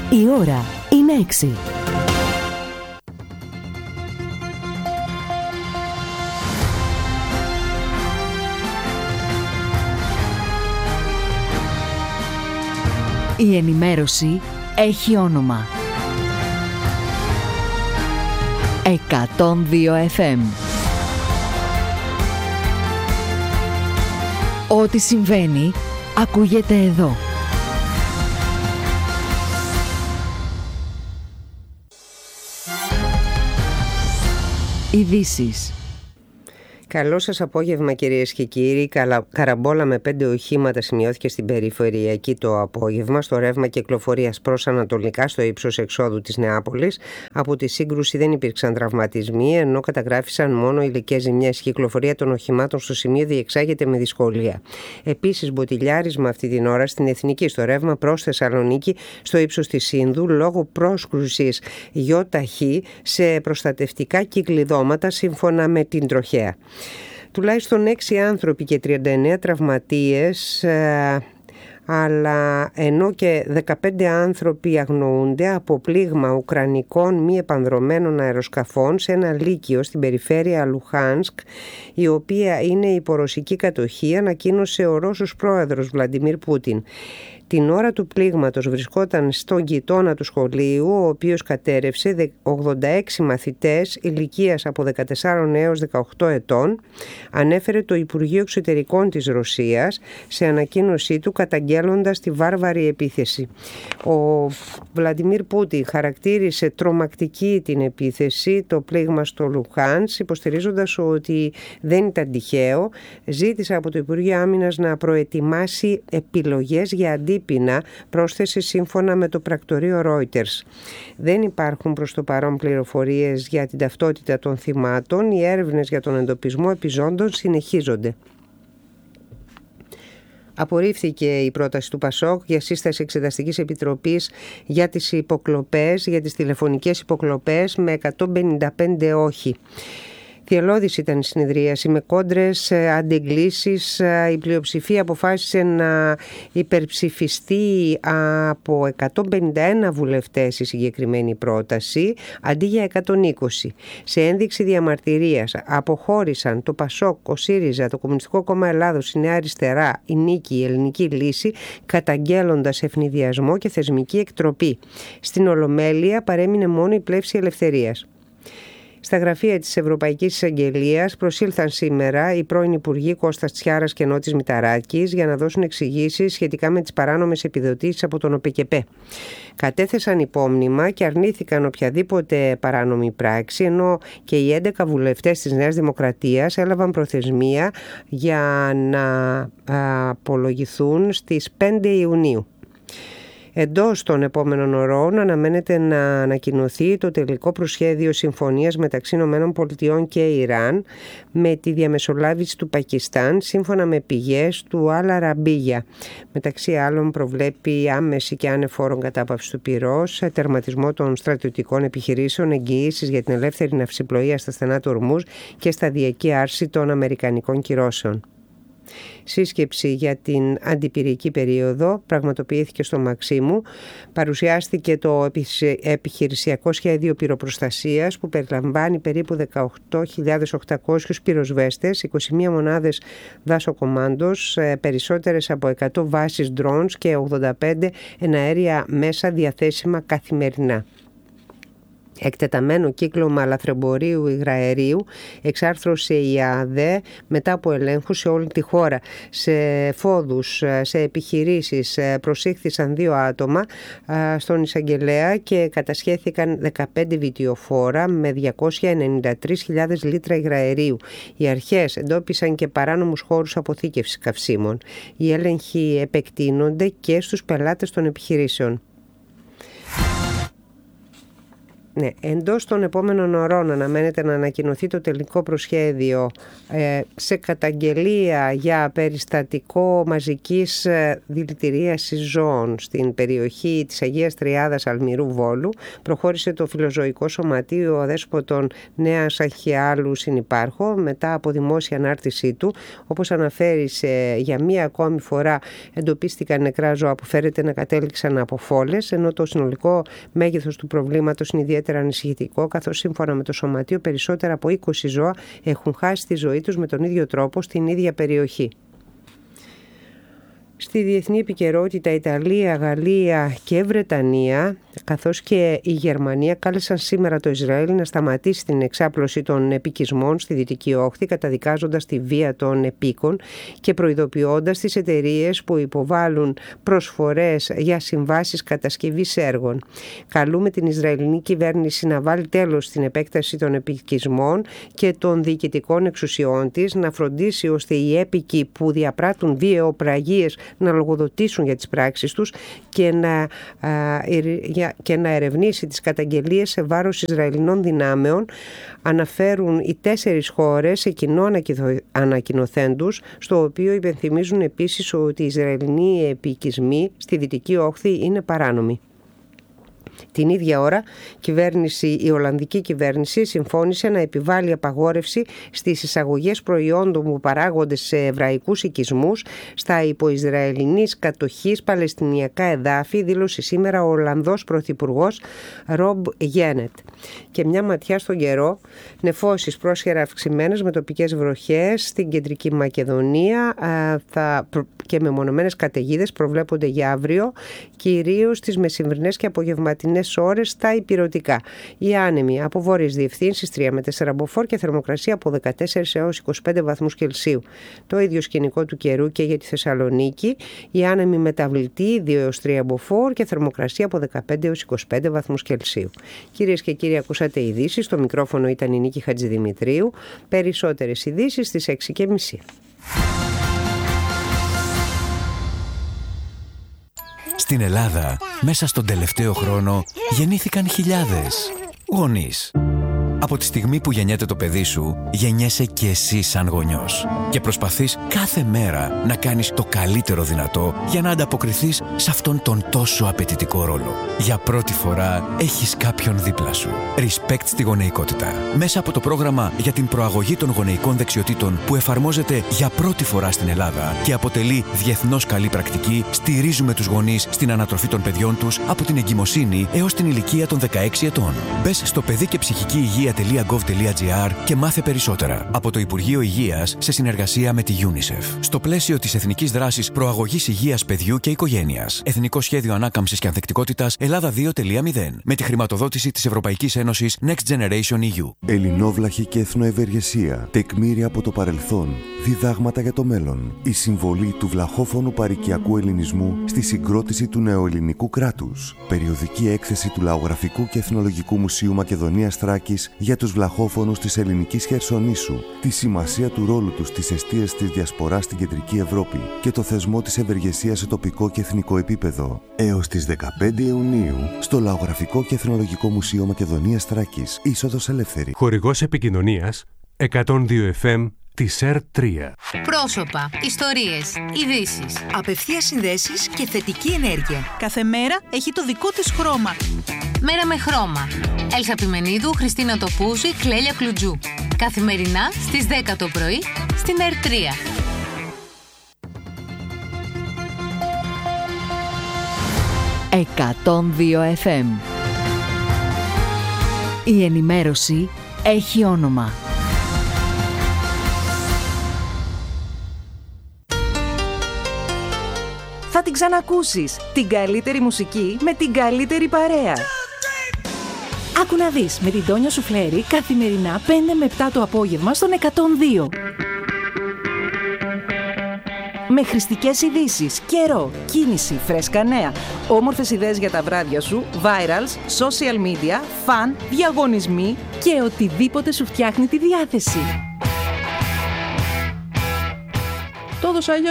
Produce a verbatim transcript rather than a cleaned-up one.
Η ώρα είναι έξι. Η ενημέρωση έχει όνομα. εκατόν δύο εφ εμ. Ό,τι συμβαίνει, ακούγεται εδώ. Ειδήσεις. Καλό σας απόγευμα κυρίες και κύριοι. Καραμπόλα με πέντε οχήματα σημειώθηκε στην περιφερειακή το απόγευμα στο ρεύμα κυκλοφορίας προς ανατολικά στο ύψος εξόδου της Νεάπολης. Από τη σύγκρουση δεν υπήρξαν τραυματισμοί, ενώ καταγράφησαν μόνο υλικές ζημιές. Η κυκλοφορία των οχημάτων στο σημείο διεξάγεται με δυσκολία. Επίσης, μποτιλιάρισμα αυτή την ώρα στην Εθνική στο ρεύμα προς Θεσσαλονίκη στο ύψος της Σύνδου λόγω πρόσκρουσης ΙΧ σε προστατευτικά κυκλειδώματα σύμφωνα με την τροχέα. Τουλάχιστον έξι άνθρωποι και τριάντα εννέα τραυματίες, αλλά ενώ και δεκαπέντε άνθρωποι αγνοούνται από πλήγμα ουκρανικών μη επανδρωμένων αεροσκαφών σε ένα λύκειο στην περιφέρεια Λουχάνσκ, η οποία είναι υπό ρωσική κατοχή, ανακοίνωσε ο Ρώσος πρόεδρος Βλαντιμίρ Πούτιν. Την ώρα του πλήγματος βρισκόταν στον γειτόνα του σχολείου, ο οποίος κατέρρευσε ογδόντα έξι μαθητές ηλικίας από δεκατέσσερα έως δεκαοκτώ ετών, ανέφερε το Υπουργείο Εξωτερικών της Ρωσίας σε ανακοίνωσή του, καταγγέλλοντας τη βάρβαρη επίθεση. Ο Βλαντιμίρ Πούτιν χαρακτήρισε τρομακτική την επίθεση, το πλήγμα στο Λουχάνσκ, υποστηρίζοντας ότι δεν ήταν τυχαίο. Ζήτησε από το Υπουργείο Άμυνας να προετοιμάσει επιλογές για αντί Πίνα, πρόσθεσε σύμφωνα με το πρακτορείο Reuters. Δεν υπάρχουν προς το παρόν πληροφορίες για την ταυτότητα των θυμάτων. Οι έρευνες για τον εντοπισμό επιζώντων συνεχίζονται. Απορρίφθηκε η πρόταση του Πασόκ για σύσταση εξεταστικής επιτροπής για τις υποκλοπές, για τις τηλεφωνικές υποκλοπές, με εκατόν πενήντα πέντε όχι. Θυελλώδης ήταν η συνεδρίαση με κόντρες, αντεγκλήσεις. Η πλειοψηφία αποφάσισε να υπερψηφιστεί από εκατόν πενήντα ένα βουλευτές η συγκεκριμένη πρόταση αντί για εκατόν είκοσι. Σε ένδειξη διαμαρτυρίας αποχώρησαν το Πασόκ, ο ΣΥΡΙΖΑ, το Κομμουνιστικό Κόμμα Ελλάδος, η Νέα Αριστερά, η Νίκη, η Ελληνική Λύση, καταγγέλλοντας ευνηδιασμό και θεσμική εκτροπή. Στην Ολομέλεια παρέμεινε μόνο η Πλεύση Ελευθερίας. Στα γραφεία της Ευρωπαϊκής Εισαγγελίας προσήλθαν σήμερα οι πρώην Υπουργοί Κώστας Τσιάρας και Νότης Μηταράκης για να δώσουν εξηγήσεις σχετικά με τις παράνομες επιδοτήσεις από τον ΟΠΕΚΕΠΕ. Κατέθεσαν υπόμνημα και αρνήθηκαν οποιαδήποτε παράνομη πράξη, ενώ και οι έντεκα βουλευτές της Νέας Δημοκρατίας έλαβαν προθεσμία για να απολογηθούν στις πέντε Ιουνίου. Εντός των επόμενων ωρών αναμένεται να ανακοινωθεί το τελικό προσχέδιο συμφωνίας μεταξύ ΗΠΑ και Ιράν με τη διαμεσολάβηση του Πακιστάν, σύμφωνα με πηγές του Αλ Αραμπίγια. Μεταξύ άλλων προβλέπει άμεση και ανεφόρον κατάπαυση του πυρός, τερματισμό των στρατιωτικών επιχειρήσεων, εγγυήσεις για την ελεύθερη ναυσιπλοεία στα στενά του Ορμούζ και σταδιακή άρση των αμερικανικών κυρώσεων. Σύσκεψη για την αντιπυρική περίοδο πραγματοποιήθηκε στο Μαξίμου. Παρουσιάστηκε το επιχειρησιακό σχέδιο πυροπροστασίας που περιλαμβάνει περίπου δεκαοκτώ χιλιάδες οκτακόσιους πυροσβέστες, είκοσι μία μονάδες δάσοκομάντος, περισσότερες από εκατό βάσεις drones και ογδόντα πέντε εναέρια μέσα διαθέσιμα καθημερινά. Εκτεταμένο κύκλωμα λαθρεμπορίου υγραερίου εξάρθρωσε η ΑΔΕ μετά από ελέγχους σε όλη τη χώρα. Σε φόδους, σε επιχειρήσεις προσήχθησαν δύο άτομα στον εισαγγελέα και κατασχέθηκαν δεκαπέντε βιτιοφόρα με διακόσιες ενενήντα τρεις χιλιάδες λίτρα υγραερίου. Οι αρχές εντόπισαν και παράνομους χώρους αποθήκευσης καυσίμων. Οι έλεγχοι επεκτείνονται και στους πελάτες των επιχειρήσεων. Ναι, εντός των επόμενων ωρών αναμένεται να ανακοινωθεί το τελικό προσχέδιο ε, σε καταγγελία για περιστατικό μαζικής ε, δηλητηρίασης ζώων στην περιοχή της Αγίας Τριάδας Αλμυρού Βόλου. Προχώρησε το Φιλοζωικό Σωματείο Δέσποτων Νέας Αχιάλου Συνυπάρχο μετά από δημόσια ανάρτησή του. Όπως αναφέρει σε, για μία ακόμη φορά εντοπίστηκαν νεκρά ζώα που φέρεται να κατέληξαν από φόλες, ενώ το συνολικό μέγεθος του προβλήματος είναι ιδιαίτερα ανησυχητικό, καθώς σύμφωνα με το Σωματείο περισσότερα από είκοσι ζώα έχουν χάσει τη ζωή τους με τον ίδιο τρόπο στην ίδια περιοχή. Στη διεθνή επικαιρότητα, Ιταλία, Γαλλία και Βρετανία, καθώς και η Γερμανία, κάλεσαν σήμερα το Ισραήλ να σταματήσει την εξάπλωση των επικισμών στη Δυτική Όχθη, καταδικάζοντας τη βία των επίκων και προειδοποιώντας τις εταιρείες που υποβάλλουν προσφορές για συμβάσεις κατασκευής έργων. Καλούμε την Ισραηλινή κυβέρνηση να βάλει τέλος στην επέκταση των επικισμών και των διοικητικών εξουσιών της, να φροντίσει ώστε οι έπικοι που διαπράττουν βιαιοπραγίες να λογοδοτήσουν για τις πράξεις τους και να, α, και να ερευνήσει τις καταγγελίες σε βάρος Ισραηλινών δυνάμεων, αναφέρουν οι τέσσερις χώρες σε κοινό ανακοινωθέντους, στο οποίο υπενθυμίζουν επίσης ότι οι Ισραηλινοί επικισμοί στη Δυτική Όχθη είναι παράνομοι. Την ίδια ώρα, κυβέρνηση, η Ολλανδική κυβέρνηση συμφώνησε να επιβάλλει απαγόρευση στις εισαγωγές προϊόντων που παράγονται σε εβραϊκούς οικισμούς στα υποϊσραηλινής κατοχής παλαιστινιακά εδάφη, δήλωσε σήμερα ο Ολλανδός Πρωθυπουργός Ρομπ Γένετ. Και μια ματιά στον καιρό, νεφώσεις πρόσχερα αυξημένες με τοπικές βροχές στην κεντρική Μακεδονία θα, και μεμονωμένες καταιγίδες προβλέπονται για αύριο, κυρίως στις μεσημβρινές και απογευματινές ώρες στα ηπειρωτικά. Οι άνεμοι από βόρειες διευθύνσεις τρία με τέσσερα μποφόρ και θερμοκρασία από δεκατέσσερα έως είκοσι πέντε βαθμούς Κελσίου. Το ίδιο σκηνικό του καιρού και για τη Θεσσαλονίκη. Οι άνεμοι μεταβλητοί δύο έως τρία μποφόρ και θερμοκρασία από δεκαπέντε έως είκοσι πέντε βαθμούς Κελσίου. Κυρίες και κύριοι, ακούσατε ειδήσεις. Στο μικρόφωνο ήταν η Νίκη Χατζηδημητρίου. Περισσότερες ειδήσεις στις έξι και μισή. Στην Ελλάδα, μέσα στον τελευταίο χρόνο, γεννήθηκαν χιλιάδες γονείς. Από τη στιγμή που γεννιέται το παιδί σου, γεννιέσαι και εσύ σαν γονιός. Και προσπαθείς κάθε μέρα να κάνεις το καλύτερο δυνατό για να ανταποκριθείς σε αυτόν τον τόσο απαιτητικό ρόλο. Για πρώτη φορά έχεις κάποιον δίπλα σου. Respect στη γονεϊκότητα. Μέσα από το πρόγραμμα για την προαγωγή των γονεϊκών δεξιοτήτων που εφαρμόζεται για πρώτη φορά στην Ελλάδα και αποτελεί διεθνώς καλή πρακτική, στηρίζουμε τους γονείς στην ανατροφή των παιδιών τους από την εγκυμοσύνη έως την ηλικία των δεκαέξι ετών. Μπες στο παιδί και ψυχική υγεία .gov.gr και μάθε περισσότερα. Από το Υπουργείο Υγείας σε συνεργασία με τη UNICEF. Στο πλαίσιο της Εθνικής Δράσης Προαγωγής Υγείας Παιδιού και Οικογένειας. Εθνικό Σχέδιο Ανάκαμψης και Ανθεκτικότητας Ελλάδα δύο τελεία μηδέν. Με τη χρηματοδότηση της Ευρωπαϊκής Ένωσης Next Generation ι γιου. Ελληνόβλαχη και εθνοευεργεσία. Τεκμήρια από το παρελθόν. Διδάγματα για το μέλλον. Η συμβολή του βλαχόφωνου παροικιακού ελληνισμού στη συγκρότηση του νεοελληνικού κράτους. Περιοδική έκθεση του Λαογραφικού και Εθνολογικού Μουσείου Μακεδονίας Θράκης για τους βλαχόφωνους της ελληνικής Χερσονήσου, τη σημασία του ρόλου τους στις εστίες της διασποράς στην Κεντρική Ευρώπη και το θεσμό της ευεργεσίας σε τοπικό και εθνικό επίπεδο. Έως τις δεκαπέντε Ιουνίου στο Λαογραφικό και Εθνολογικό Μουσείο Μακεδονίας Θράκης, είσοδος ελεύθερη. Χορηγός επικοινωνίας εκατόν δύο εφ εμ της ΕΡ τρία. Πρόσωπα, ιστορίες, ειδήσεις, απευθείας συνδέσεις και θετική ενέργεια. Κάθε μέρα έχει το δικό της χρώμα. Μέρα με χρώμα. Έλσα Πιμενίδου, Χριστίνα Τοπούζη, Κλέλια Κλουτζού. Καθημερινά στις δέκα το πρωί στην ΕΡ τρία. εκατόν δύο εφ εμ. Η ενημέρωση έχει όνομα. Θα την ξανακούσεις. Την καλύτερη μουσική με την καλύτερη παρέα. Άκου να δεις με την Τόνια Σουφλέρη καθημερινά πέντε με επτά το απόγευμα στον εκατόν δύο. Με χρηστικές ειδήσεις, καιρό, κίνηση, φρέσκα νέα, όμορφες ιδέες για τα βράδια σου, virals, social media, φαν, διαγωνισμοί και οτιδήποτε σου φτιάχνει τη διάθεση. Το έδωσα αλλιώς.